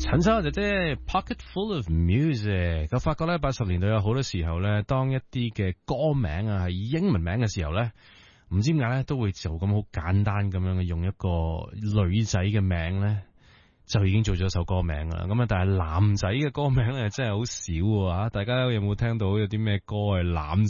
陳生就即係 Pocket Full of Music。我發覺咧80年代有好多時候咧，當一啲嘅歌名啊係英文名嘅時候咧，唔知點解咧都會就咁好簡單咁樣嘅用一個女仔嘅名咧，就已經做咗首歌名啦。咁啊，但係男仔嘅歌名咧真係好少啊！大家有冇聽到有啲咩歌係男仔